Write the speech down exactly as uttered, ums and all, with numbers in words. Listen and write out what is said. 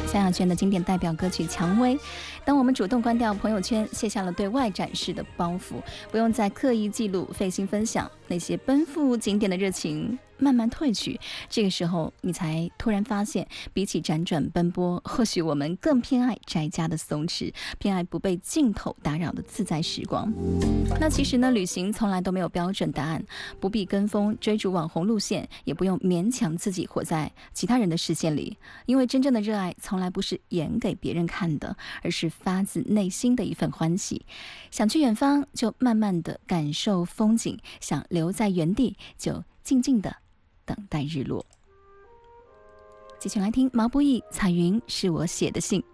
萧亚轩的经典代表歌曲《蔷薇》。当我们主动关掉朋友圈，卸下了对外展示的包袱，不用再刻意记录、费心分享，那些奔赴景点的热情慢慢褪去，这个时候你才突然发现，比起辗转奔波，或许我们更偏爱宅家的松弛，偏爱不被镜头打扰的自在时光。那其实呢，旅行从来都没有标准答案，不必跟风追逐网红路线，也不用勉强自己活在其他人的视线里，因为真正的热爱从来不是演给别人看的，而是发自内心的一份欢喜。想去远方，就慢慢的感受风景；想留在原地，就静静的等待日落。继续来听毛不易《彩云是我写的信》。